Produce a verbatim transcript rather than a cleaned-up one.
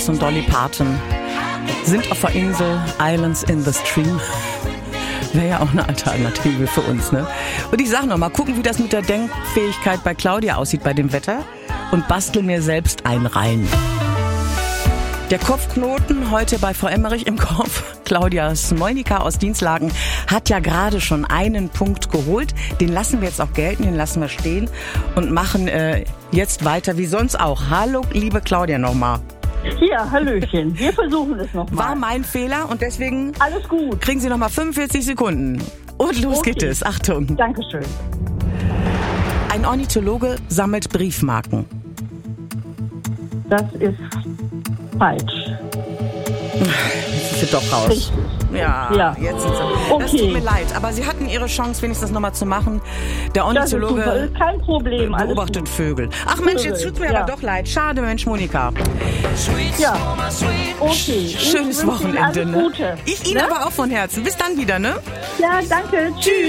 und Dolly Parton sind auf der Insel Islands in the Stream. Wäre ja auch eine Alternative für uns, ne? Und ich sag noch mal, gucken, wie das mit der Denkfähigkeit bei Claudia aussieht bei dem Wetter und bastel mir selbst einen rein. Der Kopfknoten heute bei Frau Emmerich im Kopf. Claudia Smolnika aus Dienstlaken hat ja gerade schon einen Punkt geholt. Den lassen wir jetzt auch gelten, den lassen wir stehen und machen äh, jetzt weiter wie sonst auch. Hallo, liebe Claudia nochmal. Ja, hallöchen. Wir versuchen es nochmal. War mein Fehler und deswegen alles gut. Kriegen Sie nochmal fünfundvierzig Sekunden. Und los okay. geht es. Achtung. Dankeschön. Ein Ornithologe sammelt Briefmarken. Das ist falsch. Jetzt ist sie doch raus. Richtig. Ja, ja, jetzt sind sie. Okay. Das tut mir leid, aber Sie hatten Ihre Chance, wenigstens nochmal zu machen. Der Ornithologe das ist kein Problem, beobachtet Vögel. Ach Mensch, jetzt tut mir ja. aber doch leid. Schade, Mensch, Monika. Ja, okay. Schönes ich Wochenende. Alles Gute. Ich Ihnen ne? aber auch von Herzen. Bis dann wieder, ne? Ja, danke. Tschüss.